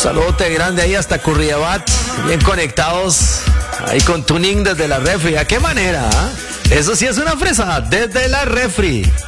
Saludote grande ahí hasta Curriabat, bien conectados, ahí con tuning desde la refri. ¿A qué manera? Eso sí es una fresa, desde la refri.